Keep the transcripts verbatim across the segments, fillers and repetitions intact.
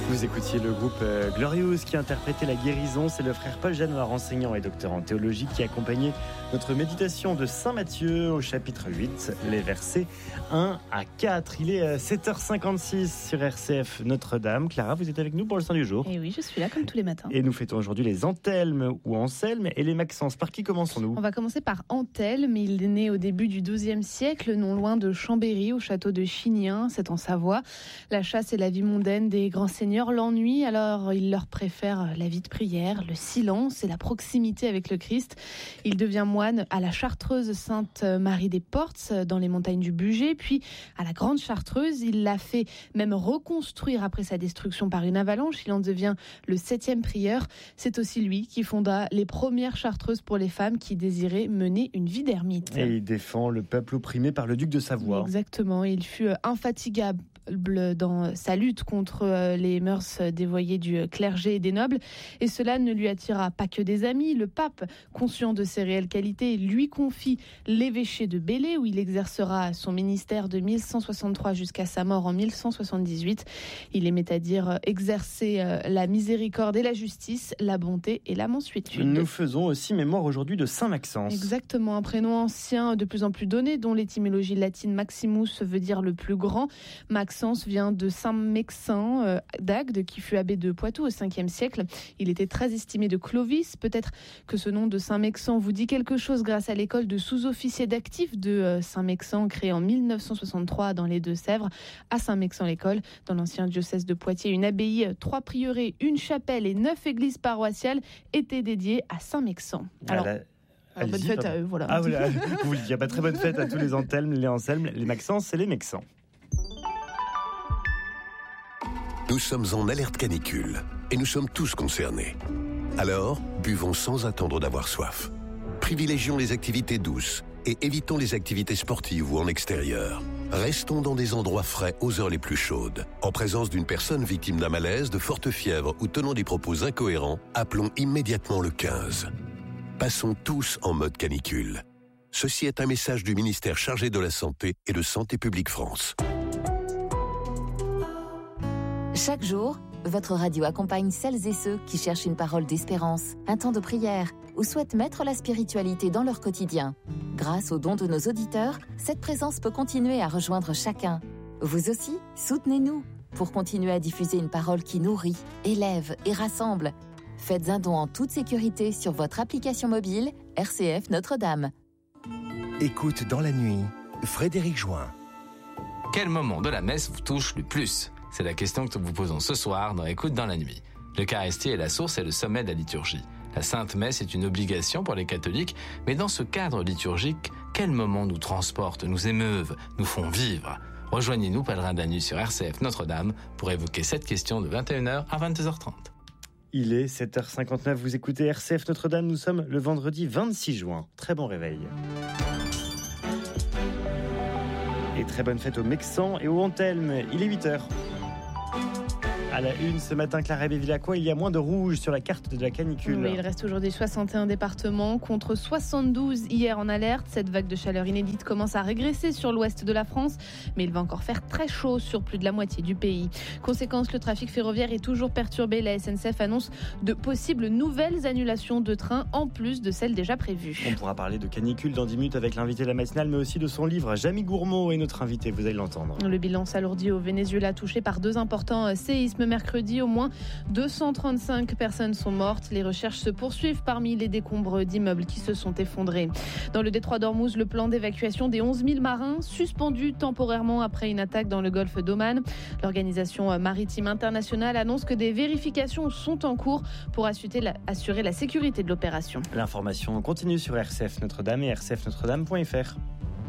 Vous écoutiez le groupe euh, Glorious qui interprétait la guérison. C'est le frère Paul Janoir, enseignant et docteur en théologie, qui accompagnait notre méditation de Saint Matthieu au chapitre huit, les versets un à quatre. Il est euh, sept heures cinquante-six sur R C F Notre-Dame. Clara, vous êtes avec nous pour le Saint du jour. Et oui, je suis là comme tous les matins. Et nous fêtons aujourd'hui les Anthelmes ou Anselmes et les Maxences. Par qui commençons-nous ? On va commencer par Anthelme. Il est né au début du douzième siècle, non loin de Chambéry, au château de Chignien, c'est en Savoie. La chasse et la vie mondaine des grands seigneurs l'ennui, alors il leur préfère la vie de prière, le silence et la proximité avec le Christ. Il devient moine à la Chartreuse Sainte-Marie des Portes, dans les montagnes du Bugey, puis à la Grande Chartreuse. Il l'a fait même reconstruire après sa destruction par une avalanche. Il en devient le septième prieur. C'est aussi lui qui fonda les premières chartreuses pour les femmes qui désiraient mener une vie d'ermite. Et il défend le peuple opprimé par le duc de Savoie. Exactement, il fut infatigable dans sa lutte contre les mœurs dévoyées du clergé et des nobles, et cela ne lui attira pas que des amis. Le pape, conscient de ses réelles qualités, lui confie l'évêché de Belley, où il exercera son ministère de mille cent soixante-trois jusqu'à sa mort en mille cent soixante-dix-huit. Il aimait à dire exercer la miséricorde et la justice, la bonté et la mansuétude. Nous faisons aussi mémoire aujourd'hui de Saint Maxence. Exactement, un prénom ancien de plus en plus donné, dont l'étymologie latine Maximus veut dire le plus grand. Maxence vient de Saint Mexin euh, d'Agde, qui fut abbé de Poitou au cinquième siècle. Il était très estimé de Clovis. Peut-être que ce nom de Saint Mexan vous dit quelque chose grâce à l'école de sous-officiers d'actifs de euh, Saint Mexan, créée en mille neuf cent soixante-trois dans les Deux-Sèvres. À Saint Mexan l'école, dans l'ancien diocèse de Poitiers, une abbaye, trois prieurés, une chapelle et neuf églises paroissiales étaient dédiées à Saint Mexan. Alors, Alors alors bonne fête à eux, voilà. Ah voilà, vous le dites, pas très bonne fête à tous les Anthelmes, les Anselmes, les Maxences et les Mexans. Nous sommes en alerte canicule et nous sommes tous concernés. Alors, buvons sans attendre d'avoir soif. Privilégions les activités douces et évitons les activités sportives ou en extérieur. Restons dans des endroits frais aux heures les plus chaudes. En présence d'une personne victime d'un malaise, de forte fièvre ou tenant des propos incohérents, appelons immédiatement le quinze. Passons tous en mode canicule. Ceci est un message du ministère chargé de la Santé et de Santé publique France. Chaque jour, votre radio accompagne celles et ceux qui cherchent une parole d'espérance, un temps de prière ou souhaitent mettre la spiritualité dans leur quotidien. Grâce aux dons de nos auditeurs, cette présence peut continuer à rejoindre chacun. Vous aussi, soutenez-nous pour continuer à diffuser une parole qui nourrit, élève et rassemble. Faites un don en toute sécurité sur votre application mobile R C F Notre-Dame. Écoute dans la nuit, Frédéric Join. Quel moment de la messe vous touche le plus ? C'est la question que nous vous posons ce soir dans Écoute dans la nuit. L'Eucharistie est la source et le sommet de la liturgie. La Sainte Messe est une obligation pour les catholiques, mais dans ce cadre liturgique, quels moments nous transportent, nous émeuvent, nous font vivre ? Rejoignez-nous, pèlerins de la nuit sur R C F Notre-Dame, pour évoquer cette question de vingt et une heures à vingt-deux heures trente. Il est sept heures cinquante-neuf, vous écoutez R C F Notre-Dame, nous sommes le vendredi vingt-six juin. Très bon réveil. Et très bonne fête aux Mexans et aux Anthelmes. Il est huit heures. À la une ce matin, Clara Bévilacqua, il y a moins de rouge sur la carte de la canicule. Oui, il reste aujourd'hui soixante et un départements contre soixante-douze hier en alerte. Cette vague de chaleur inédite commence à régresser sur l'ouest de la France, mais il va encore faire très chaud sur plus de la moitié du pays. Conséquence, le trafic ferroviaire est toujours perturbé. La S N C F annonce de possibles nouvelles annulations de trains en plus de celles déjà prévues. On pourra parler de canicule dans dix minutes avec l'invité de la matinale, mais aussi de son livre. Jamie Gourmaud est notre invité, vous allez l'entendre. Le bilan s'alourdit au Venezuela, touché par deux importants séismes mercredi. Au moins deux cent trente-cinq personnes sont mortes. Les recherches se poursuivent parmi les décombres d'immeubles qui se sont effondrés. Dans le détroit d'Ormuz, le plan d'évacuation des onze mille marins suspendu temporairement après une attaque dans le golfe d'Oman. L'Organisation maritime internationale annonce que des vérifications sont en cours pour assurer la, assurer la sécurité de l'opération. L'information continue sur R C F Notre-Dame et r c f notre dame point f r.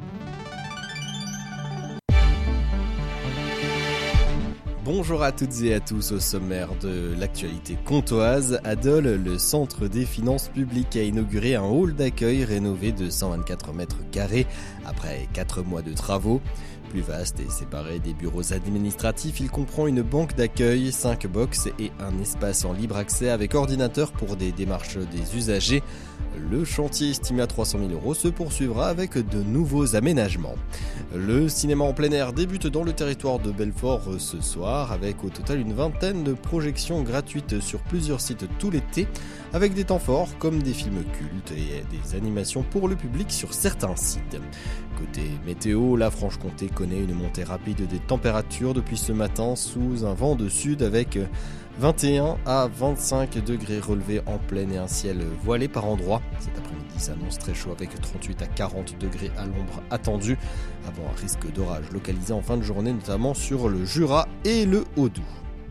Bonjour à toutes et à tous. Au sommaire de l'actualité comtoise, à Dole, le Centre des finances publiques a inauguré un hall d'accueil rénové de cent vingt-quatre mètres carrés après quatre mois de travaux. Plus vaste et séparé des bureaux administratifs, il comprend une banque d'accueil, cinq box et un espace en libre accès avec ordinateur pour des démarches des usagers. Le chantier estimé à trois cent mille euros se poursuivra avec de nouveaux aménagements. Le cinéma en plein air débute dans le territoire de Belfort ce soir avec au total une vingtaine de projections gratuites sur plusieurs sites tout l'été avec des temps forts comme des films cultes et des animations pour le public sur certains sites. Côté météo, la Franche-Comté connaît une montée rapide des températures depuis ce matin sous un vent de sud avec vingt et un à vingt-cinq degrés relevés en pleine et un ciel voilé par endroits. Cet après-midi s'annonce très chaud avec trente-huit à quarante degrés à l'ombre attendu avant un risque d'orage localisé en fin de journée notamment sur le Jura et le Haut-Doubs.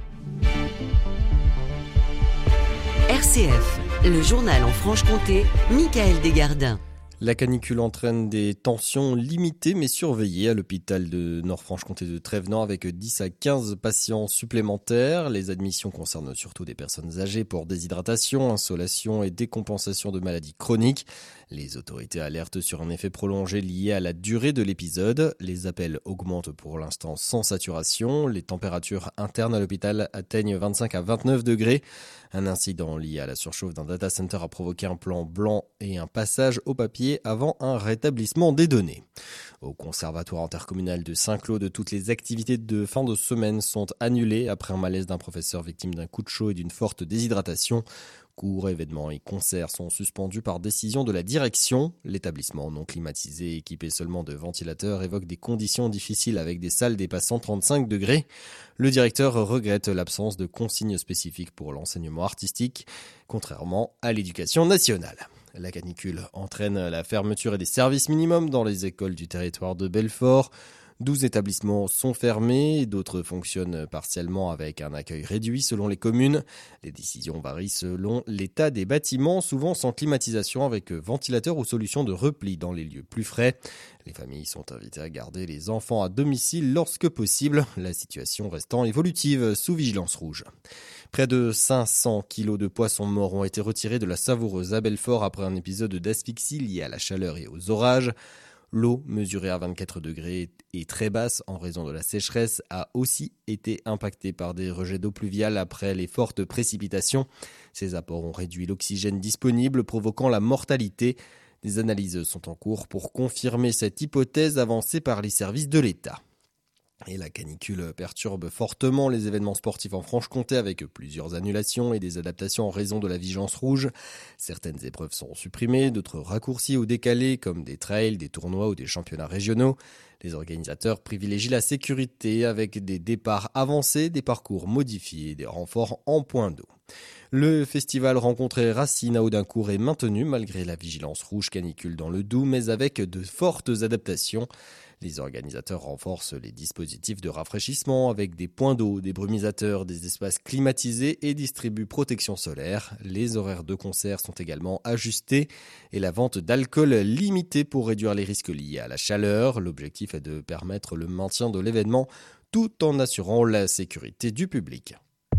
R C F, le journal en Franche-Comté, Michael Desgardins. La canicule entraîne des tensions limitées mais surveillées à l'hôpital de Nord-Franche-Comté de Trévenans avec dix à quinze patients supplémentaires. Les admissions concernent surtout des personnes âgées pour déshydratation, insolation et décompensation de maladies chroniques. Les autorités alertent sur un effet prolongé lié à la durée de l'épisode. Les appels augmentent pour l'instant sans saturation. Les températures internes à l'hôpital atteignent vingt-cinq à vingt-neuf degrés. Un incident lié à la surchauffe d'un data center a provoqué un plan blanc et un passage au papier avant un rétablissement des données. Au conservatoire intercommunal de Saint-Claude, toutes les activités de fin de semaine sont annulées après un malaise d'un professeur victime d'un coup de chaud et d'une forte déshydratation. Cours, événements et concerts sont suspendus par décision de la direction. L'établissement non climatisé, équipé seulement de ventilateurs, évoque des conditions difficiles avec des salles dépassant trente-cinq degrés. Le directeur regrette l'absence de consignes spécifiques pour l'enseignement artistique, contrairement à l'éducation nationale. La canicule entraîne la fermeture des services minimums dans les écoles du territoire de Belfort. douze établissements sont fermés, d'autres fonctionnent partiellement avec un accueil réduit selon les communes. Les décisions varient selon l'état des bâtiments, souvent sans climatisation avec ventilateur ou solution de repli dans les lieux plus frais. Les familles sont invitées à garder les enfants à domicile lorsque possible, la situation restant évolutive sous vigilance rouge. Près de cinq cents kilos de poissons morts ont été retirés de la Savoureuse à Belfort après un épisode d'asphyxie lié à la chaleur et aux orages. L'eau, mesurée à vingt-quatre degrés et très basse en raison de la sécheresse, a aussi été impactée par des rejets d'eau pluviale après les fortes précipitations. Ces apports ont réduit l'oxygène disponible, provoquant la mortalité. Des analyses sont en cours pour confirmer cette hypothèse avancée par les services de l'État. Et la canicule perturbe fortement les événements sportifs en Franche-Comté avec plusieurs annulations et des adaptations en raison de la vigilance rouge. Certaines épreuves sont supprimées, d'autres raccourcies ou décalées comme des trails, des tournois ou des championnats régionaux. Les organisateurs privilégient la sécurité avec des départs avancés, des parcours modifiés et des renforts en point d'eau. Le festival rencontré Racine à Audincourt est maintenu malgré la vigilance rouge canicule dans le Doubs, mais avec de fortes adaptations. Les organisateurs renforcent les dispositifs de rafraîchissement avec des points d'eau, des brumisateurs, des espaces climatisés et distribuent protection solaire. Les horaires de concert sont également ajustés et la vente d'alcool limitée pour réduire les risques liés à la chaleur. L'objectif est de permettre le maintien de l'événement tout en assurant la sécurité du public.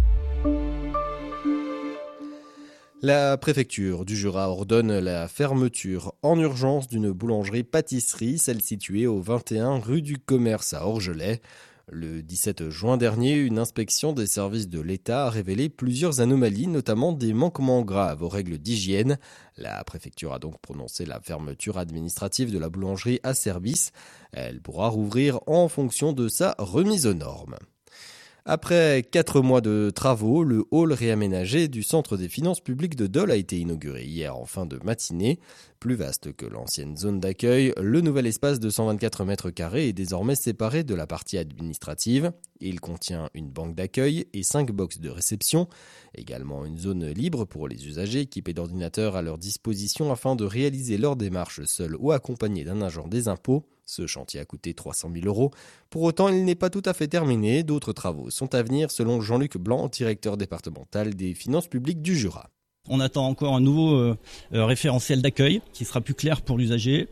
La préfecture du Jura ordonne la fermeture en urgence d'une boulangerie-pâtisserie, celle située au vingt et un rue du Commerce à Orgelet. Le dix-sept juin dernier, une inspection des services de l'État a révélé plusieurs anomalies, notamment des manquements graves aux règles d'hygiène. La préfecture a donc prononcé la fermeture administrative de la boulangerie à service. Elle pourra rouvrir en fonction de sa remise aux normes. Après quatre mois de travaux, le hall réaménagé du Centre des finances publiques de Dole a été inauguré hier en fin de matinée. Plus vaste que l'ancienne zone d'accueil, le nouvel espace de cent vingt-quatre mètres carrés est désormais séparé de la partie administrative. Il contient une banque d'accueil et cinq boxes de réception, également une zone libre pour les usagers équipés d'ordinateurs à leur disposition afin de réaliser leurs démarches seuls ou accompagnés d'un agent des impôts. Ce chantier a coûté trois cent mille euros. Pour autant, il n'est pas tout à fait terminé. D'autres travaux sont à venir selon Jean-Luc Blanc, directeur départemental des finances publiques du Jura. On attend encore un nouveau euh, référentiel d'accueil qui sera plus clair pour l'usager.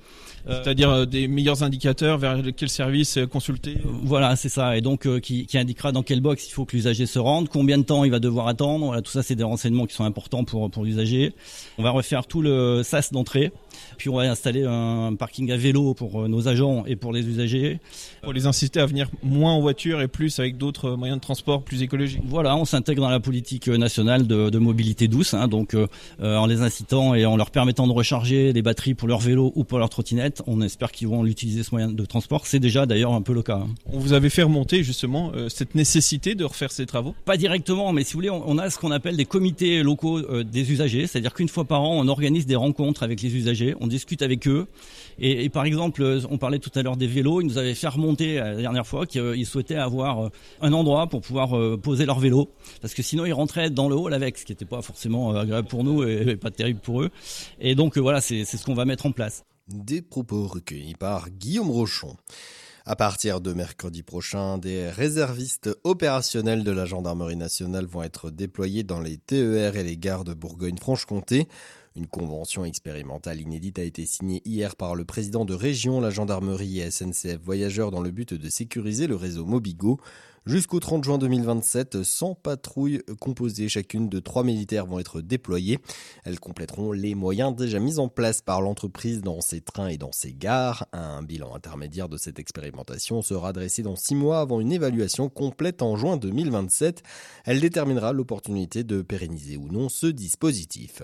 Euh, C'est-à-dire euh, des meilleurs indicateurs vers quel service consulter. Euh, voilà, c'est ça. Et donc euh, qui, qui indiquera dans quelle box il faut que l'usager se rende, combien de temps il va devoir attendre. Voilà, tout ça, c'est des renseignements qui sont importants pour pour l'usager. On va refaire tout le sas d'entrée. Puis on va installer un parking à vélo pour nos agents et pour les usagers. Pour les inciter à venir moins en voiture et plus avec d'autres moyens de transport plus écologiques. Voilà, on s'intègre dans la politique nationale de, de mobilité douce, hein, donc euh, en les incitant et en leur permettant de recharger des batteries pour leur vélo ou pour leur trottinette. On espère qu'ils vont l'utiliser ce moyen de transport. C'est déjà d'ailleurs un peu le cas. Hein. On vous avait fait remonter justement euh, cette nécessité de refaire ces travaux ? Pas directement, mais si vous voulez, on, on a ce qu'on appelle des comités locaux euh, des usagers, c'est-à-dire qu'une fois par an, on organise des rencontres avec les usagers. On discute avec eux et, et par exemple on parlait tout à l'heure des vélos, ils nous avaient fait remonter la dernière fois qu'ils souhaitaient avoir un endroit pour pouvoir poser leur vélo parce que sinon ils rentraient dans le hall avec, ce qui n'était pas forcément agréable pour nous et pas terrible pour eux, et donc voilà, c'est, c'est ce qu'on va mettre en place. Des propos recueillis par Guillaume Rochon. À partir de mercredi prochain, des réservistes opérationnels de la gendarmerie nationale vont être déployés dans les T E R et les gares de Bourgogne-Franche-Comté. Une convention expérimentale inédite a été signée hier par le président de région, la gendarmerie et S N C F Voyageurs dans le but de sécuriser le réseau Mobigo. Jusqu'au trente juin deux mille vingt-sept, cent patrouilles composées chacune de trois militaires vont être déployées. Elles compléteront les moyens déjà mis en place par l'entreprise dans ses trains et dans ses gares. Un bilan intermédiaire de cette expérimentation sera dressé dans six mois avant une évaluation complète en juin deux mille vingt-sept. Elle déterminera l'opportunité de pérenniser ou non ce dispositif.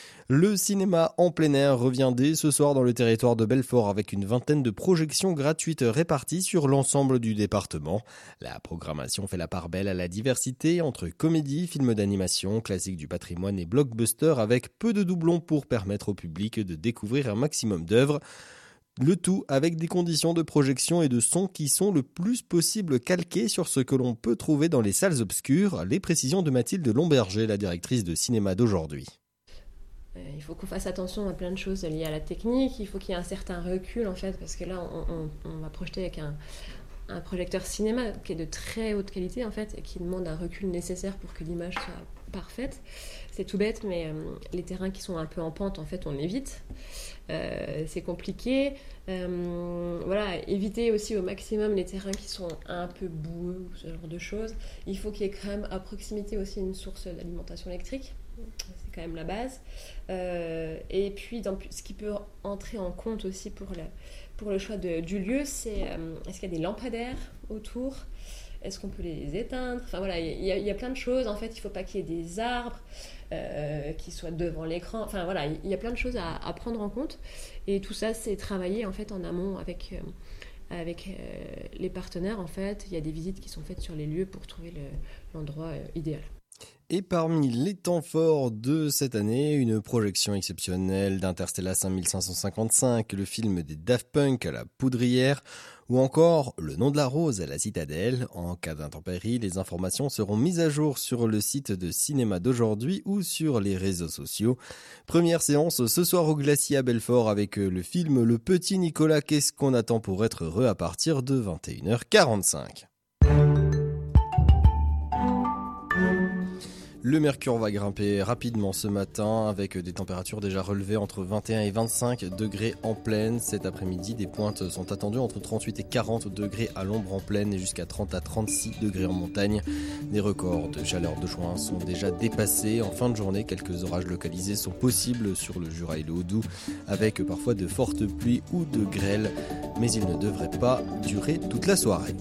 Le cinéma en plein air revient dès ce soir dans le territoire de Belfort avec une vingtaine de projections gratuites réparties sur l'ensemble du département. La programmation fait la part belle à la diversité entre comédie, films d'animation, classiques du patrimoine et blockbusters avec peu de doublons pour permettre au public de découvrir un maximum d'œuvres. Le tout avec des conditions de projection et de son qui sont le plus possible calquées sur ce que l'on peut trouver dans les salles obscures. Les précisions de Mathilde Lomberger, la directrice de cinéma d'aujourd'hui. Il faut qu'on fasse attention à plein de choses liées à la technique, il faut qu'il y ait un certain recul en fait, parce que là on, on, on va projeter avec un, un projecteur cinéma qui est de très haute qualité en fait, et qui demande un recul nécessaire pour que l'image soit parfaite. C'est tout bête, mais euh, les terrains qui sont un peu en pente en fait on évite, euh, c'est compliqué. Euh, voilà, éviter aussi au maximum les terrains qui sont un peu boueux, ce genre de choses. Il faut qu'il y ait quand même à proximité aussi une source d'alimentation électrique. C'est quand même la base. Euh, et puis, dans, ce qui peut entrer en compte aussi pour le, pour le choix de, du lieu, c'est euh, est-ce qu'il y a des lampadaires autour ? Est-ce qu'on peut les éteindre ? Enfin voilà, il y, y a plein de choses. En fait, il ne faut pas qu'il y ait des arbres euh, qui soient devant l'écran. Enfin voilà, il y, y a plein de choses à, à prendre en compte. Et tout ça, c'est travaillé en fait en amont avec, euh, avec euh, les partenaires. En fait, il y a des visites qui sont faites sur les lieux pour trouver le, l'endroit euh, idéal. Et parmi les temps forts de cette année, une projection exceptionnelle d'Interstellar cinq cinq cent cinquante-cinq, le film des Daft Punk à la Poudrière, ou encore Le nom de la rose à la Citadelle. En cas d'intempérie, les informations seront mises à jour sur le site de cinéma d'aujourd'hui ou sur les réseaux sociaux. Première séance ce soir au Glacier à Belfort avec le film Le Petit Nicolas, qu'est-ce qu'on attend pour être heureux à partir de vingt et une heures quarante-cinq. Le mercure va grimper rapidement ce matin avec des températures déjà relevées entre vingt et un et vingt-cinq degrés en plaine. Cet après-midi, des pointes sont attendues entre trente-huit et quarante degrés à l'ombre en plaine et jusqu'à trente à trente-six degrés en montagne. Des records de chaleur de juin sont déjà dépassés. En fin de journée, quelques orages localisés sont possibles sur le Jura et le Haut-Doubs avec parfois de fortes pluies ou de grêles. Mais ils ne devraient pas durer toute la soirée.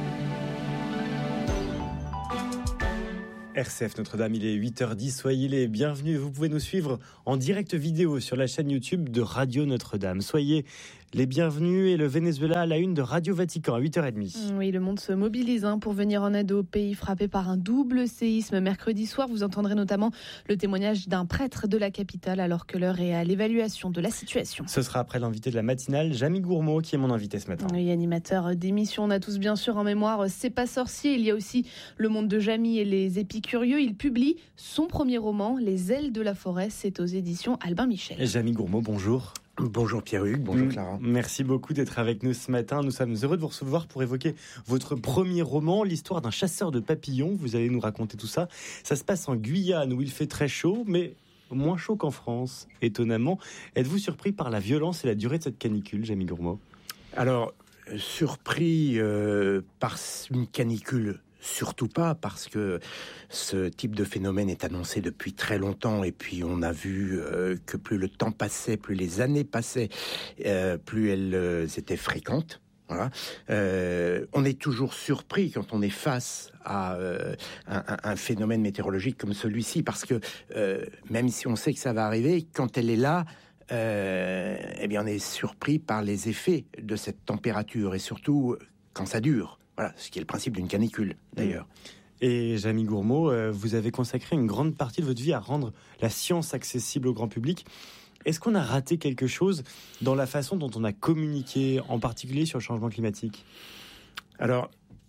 R C F Notre-Dame, il est huit heures dix, soyez les bienvenus. Vous pouvez nous suivre en direct vidéo sur la chaîne YouTube de Radio Notre-Dame. Soyez les bienvenus et le Venezuela à la une de Radio Vatican à huit heures trente. Oui, le monde se mobilise hein, pour venir en aide au pays frappé par un double séisme. Mercredi soir, vous entendrez notamment le témoignage d'un prêtre de la capitale alors que l'heure est à l'évaluation de la situation. Ce sera après l'invité de la matinale, Jamie Gourmaud, qui est mon invité ce matin. Oui, animateur d'émission, on a tous bien sûr en mémoire C'est pas sorcier. Il y a aussi le monde de Jamie et les épicurieux. Il publie son premier roman, Les ailes de la forêt. C'est aux éditions Albin Michel. Jamie Gourmaud, bonjour. Bonjour Pierre-Hugues, bonjour Clara. Merci beaucoup d'être avec nous ce matin. Nous sommes heureux de vous recevoir pour évoquer votre premier roman, l'histoire d'un chasseur de papillons. Vous allez nous raconter tout ça. Ça se passe en Guyane où il fait très chaud, mais moins chaud qu'en France, étonnamment. Êtes-vous surpris par la violence et la durée de cette canicule, Jamie Gourmaud ? Alors, surpris euh, par une canicule, surtout pas, parce que ce type de phénomène est annoncé depuis très longtemps, et puis on a vu euh, que plus le temps passait, plus les années passaient, euh, plus elles euh, étaient fréquentes. Voilà. Euh, on est toujours surpris quand on est face à euh, un, un phénomène météorologique comme celui-ci, parce que euh, même si on sait que ça va arriver, quand elle est là, euh, eh bien on est surpris par les effets de cette température, et surtout quand ça dure. Voilà, ce qui est le principe d'une canicule, d'ailleurs. Et Jamie Gourmaud, vous avez consacré une grande partie de votre vie à rendre la science accessible au grand public. Est-ce qu'on a raté quelque chose dans la façon dont on a communiqué, en particulier sur le changement climatique ? Alors,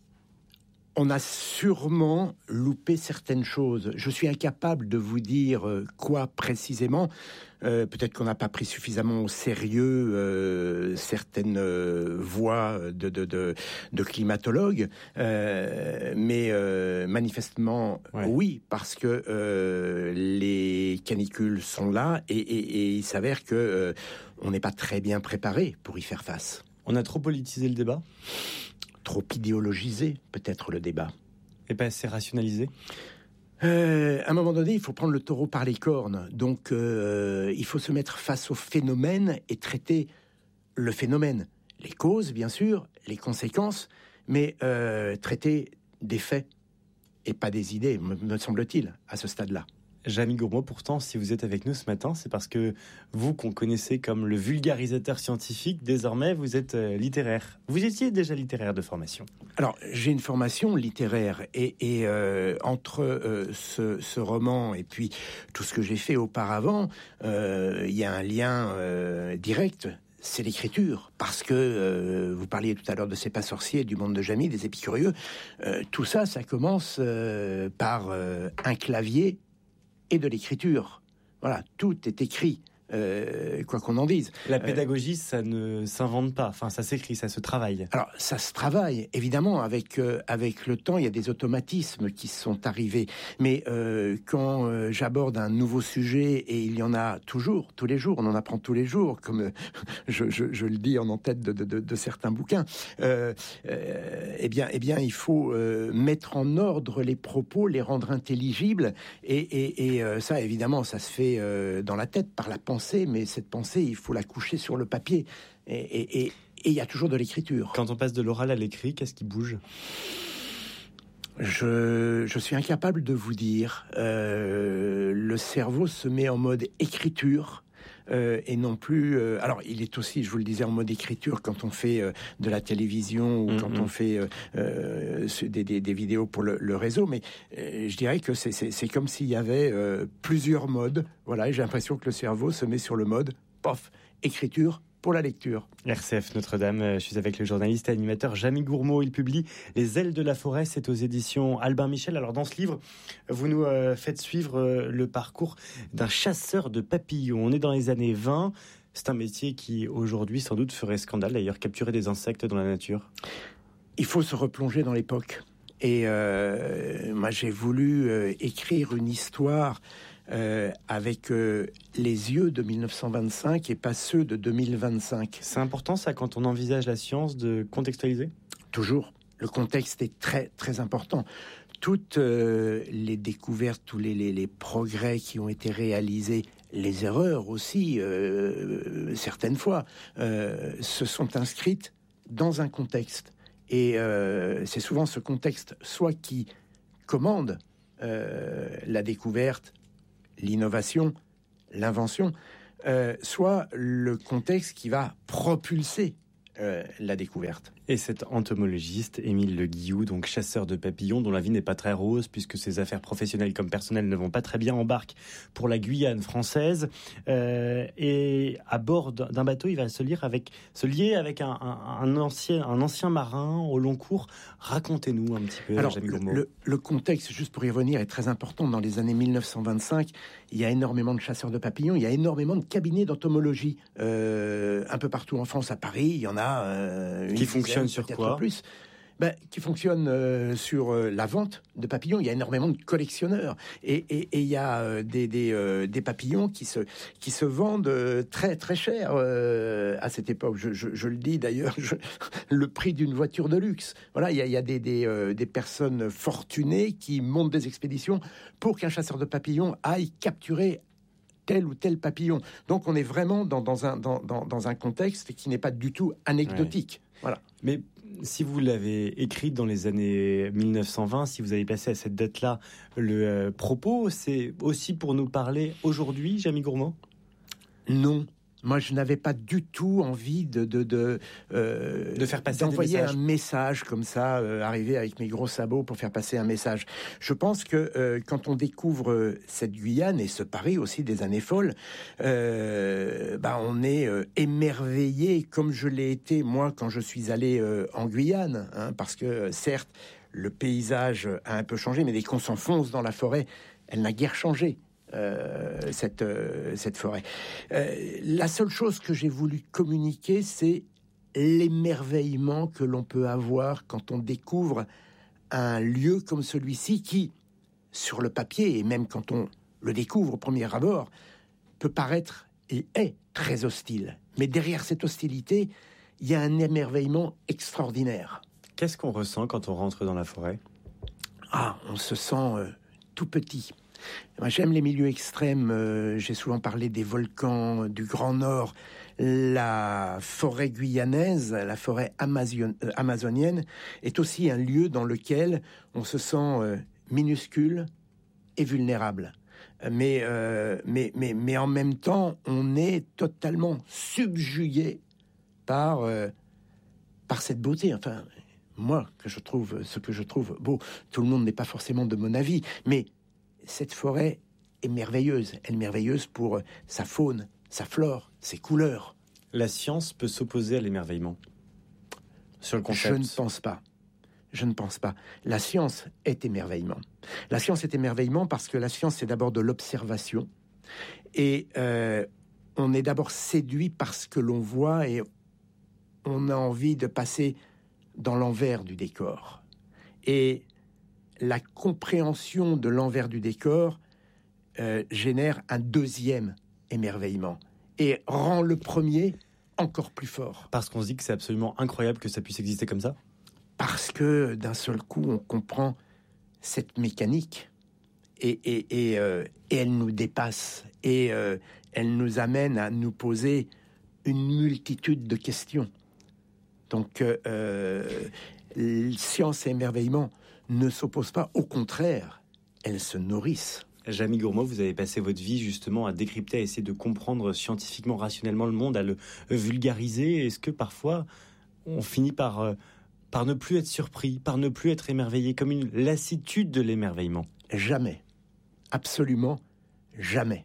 on a sûrement loupé certaines choses. Je suis incapable de vous dire quoi précisément. Euh, peut-être qu'on n'a pas pris suffisamment au sérieux euh, certaines euh, voix de, de, de, de climatologues, euh, mais euh, manifestement ouais. oui, parce que euh, les canicules sont là et, et, et il s'avère que euh, on n'est pas très bien préparé pour y faire face. On a trop politisé le débat ? Trop idéologisé, peut-être, le débat. Et pas assez rationalisé ? Euh, à un moment donné, il faut prendre le taureau par les cornes. Donc, euh, il faut se mettre face au phénomène et traiter le phénomène. Les causes, bien sûr, les conséquences, mais euh, traiter des faits et pas des idées, me, me semble-t-il, à ce stade-là. Jamie Gourmaud, pourtant, si vous êtes avec nous ce matin, c'est parce que vous, qu'on connaissez comme le vulgarisateur scientifique, désormais, vous êtes euh, littéraire. Vous étiez déjà littéraire de formation. Alors, j'ai une formation littéraire, et, et euh, entre euh, ce, ce roman et puis tout ce que j'ai fait auparavant, euh, il y a un lien euh, direct. C'est l'écriture, parce que euh, vous parliez tout à l'heure de C'est pas sorcier, du monde de Jamie, des épicurieux. Euh, tout ça, ça commence euh, par euh, un clavier et de l'écriture. Voilà, tout est écrit, euh, quoi qu'on en dise. La pédagogie, euh, ça ne s'invente pas, enfin ça s'écrit, ça se travaille. Alors, ça se travaille, évidemment, avec, euh, avec le temps, il y a des automatismes qui sont arrivés. Mais euh, quand euh, j'aborde un nouveau sujet, et il y en a toujours, tous les jours, on en apprend tous les jours, comme euh, je, je, je le dis en en-tête de, de, de, de certains bouquins, euh, euh, eh bien, eh bien, il faut euh, mettre en ordre les propos, les rendre intelligibles, et, et, et euh, ça, évidemment, ça se fait euh, dans la tête, par la pensée, mais cette pensée, il faut la coucher sur le papier. Et il et, et, et y a toujours de l'écriture. Quand on passe de l'oral à l'écrit, qu'est-ce qui bouge ? Je, je suis incapable de vous dire. Euh, le cerveau se met en mode écriture. Euh, et non plus... Euh, alors, il est aussi, je vous le disais, en mode écriture quand on fait euh, de la télévision ou mmh, quand mmh. on fait euh, euh, des, des, des vidéos pour le, le réseau, mais euh, je dirais que c'est, c'est, c'est comme s'il y avait euh, plusieurs modes. Voilà, et j'ai l'impression que le cerveau se met sur le mode, pof, écriture, pour la lecture. R C F Notre-Dame, je suis avec le journaliste et animateur Jamie Gourmaud. Il publie Les ailes de la forêt, c'est aux éditions Albin Michel. Alors dans ce livre, vous nous euh, faites suivre euh, le parcours d'un chasseur de papillons. On est dans les années vingt. C'est un métier qui aujourd'hui sans doute ferait scandale, d'ailleurs, capturer des insectes dans la nature. Il faut se replonger dans l'époque. Et euh, moi j'ai voulu euh, écrire une histoire Euh, avec euh, les yeux de mille neuf cent vingt-cinq et pas ceux de deux mille vingt-cinq. C'est important ça quand on envisage la science de contextualiser ? Toujours. Le contexte est très très important. Toutes euh, les découvertes, tous les, les, les progrès qui ont été réalisés, les erreurs aussi, euh, certaines fois, euh, se sont inscrites dans un contexte. Et euh, c'est souvent ce contexte soit qui commande euh, la découverte, l'innovation, l'invention, euh, soit le contexte qui va propulser euh, la découverte. Et cet entomologiste, Émile Le Guillou, donc chasseur de papillons, dont la vie n'est pas très rose, puisque ses affaires professionnelles comme personnelles ne vont pas très bien, embarque pour la Guyane française. Euh, et à bord d'un bateau, il va se, lire avec, se lier avec un, un, un, ancien, un ancien marin au long cours. Racontez-nous un petit peu, Alors, Jamie Gourmaud. Le, le contexte, juste pour y revenir, est très important. Dans les années mille neuf cent vingt-cinq, il y a énormément de chasseurs de papillons, il y a énormément de cabinets d'entomologie. Euh, un peu partout en France, à Paris, il y en a... Euh, qui fonctionnent sur quoi ? Plus. ben, qui fonctionne euh, sur euh, la vente de papillons. Il y a énormément de collectionneurs et il et, et y a euh, des, des, euh, des papillons qui se, qui se vendent euh, très très cher euh, à cette époque. Je, je, je le dis d'ailleurs, je, le prix d'une voiture de luxe. Voilà, il y a, y a des, des, euh, des personnes fortunées qui montent des expéditions pour qu'un chasseur de papillons aille capturer tel ou tel papillon. Donc on est vraiment dans, dans, un, dans, dans, dans un contexte qui n'est pas du tout anecdotique. Ouais. Voilà. Mais si vous l'avez écrite dans les années mille neuf cent vingt, si vous avez passé à cette date-là le euh, propos, c'est aussi pour nous parler aujourd'hui, Jamie Gourmaud ? Non. Moi, je n'avais pas du tout envie de de de, euh, de faire passer d'envoyer des messages. un message comme ça, euh, arriver avec mes gros sabots pour faire passer un message. Je pense que euh, quand on découvre cette Guyane et ce Paris aussi des années folles, euh, bah on est euh, émerveillé comme je l'ai été moi quand je suis allé euh, en Guyane, hein, parce que certes le paysage a un peu changé, mais dès qu'on s'enfonce dans la forêt, elle n'a guère changé. Euh, cette, euh, cette forêt. Euh, la seule chose que j'ai voulu communiquer, c'est l'émerveillement que l'on peut avoir quand on découvre un lieu comme celui-ci qui, sur le papier, et même quand on le découvre au premier abord, peut paraître et est très hostile. Mais derrière cette hostilité, il y a un émerveillement extraordinaire. Qu'est-ce qu'on ressent quand on rentre dans la forêt ? Ah, on se sent euh, tout petit. Moi, j'aime les milieux extrêmes. Euh, j'ai souvent parlé des volcans du Grand Nord. La forêt guyanaise, la forêt amazion- euh, amazonienne, est aussi un lieu dans lequel on se sent euh, minuscule et vulnérable. Mais, euh, mais, mais, mais en même temps, on est totalement subjugué par, euh, par cette beauté. Enfin, moi, que je trouve, ce que je trouve beau, tout le monde n'est pas forcément de mon avis, mais cette forêt est merveilleuse. Elle est merveilleuse pour sa faune, sa flore, ses couleurs. La science peut s'opposer à l'émerveillement sur le concept. Je ne pense pas. Je ne pense pas. La science est émerveillement. La science est émerveillement parce que la science, c'est d'abord de l'observation. Et euh, on est d'abord séduit par ce que l'on voit et on a envie de passer dans l'envers du décor. Et la compréhension de l'envers du décor euh, génère un deuxième émerveillement et rend le premier encore plus fort. Parce qu'on se dit que c'est absolument incroyable que ça puisse exister comme ça ? Parce que d'un seul coup, on comprend cette mécanique et, et, et, euh, et elle nous dépasse et euh, elle nous amène à nous poser une multitude de questions. Donc, euh, euh, science et émerveillement ne s'opposent pas, au contraire, elles se nourrissent. Jamie Gourmaud, vous avez passé votre vie justement à décrypter, à essayer de comprendre scientifiquement, rationnellement le monde, à le vulgariser. Est-ce que parfois on finit par, euh, par ne plus être surpris, par ne plus être émerveillé, comme une lassitude de l'émerveillement ? Jamais. Absolument jamais.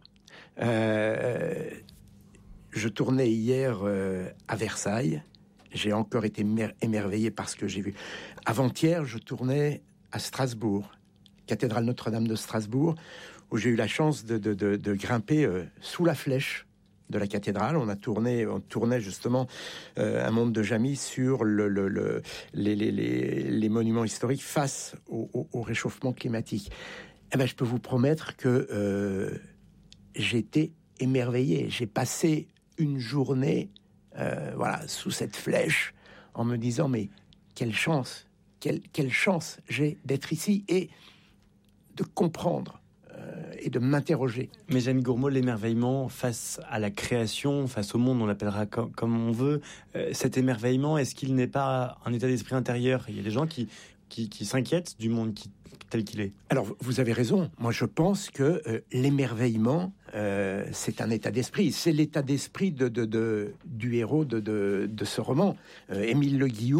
Euh, je tournais hier euh, à Versailles. J'ai encore été mer- émerveillé par ce que j'ai vu. Avant-hier, je tournais à Strasbourg, cathédrale Notre-Dame de Strasbourg, où j'ai eu la chance de, de, de, de grimper euh, sous la flèche de la cathédrale. On a tourné, on tournait justement euh, un monde de Jamie sur le, le, le, les, les, les, les monuments historiques face au, au, au réchauffement climatique. Eh ben, je peux vous promettre que euh, j'ai été émerveillé. J'ai passé une journée euh, voilà, sous cette flèche en me disant mais quelle chance Quelle, quelle chance j'ai d'être ici et de comprendre euh, et de m'interroger. Mais Jamie Gourmaud, l'émerveillement face à la création, face au monde, on l'appellera comme, comme on veut, euh, cet émerveillement, est-ce qu'il n'est pas un état d'esprit intérieur ? Il y a des gens qui, qui, qui s'inquiètent du monde qui, tel qu'il est. Alors, vous avez raison. Moi, je pense que euh, l'émerveillement, euh, c'est un état d'esprit. C'est l'état d'esprit de, de, de, du héros de, de, de ce roman. Euh, Émile Le Guillou